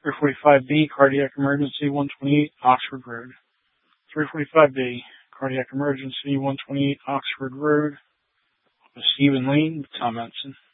345B, cardiac emergency, 128 Oxford Road. 345B, cardiac emergency, 128 Oxford Road. Stephen Lane with Tom Ensign.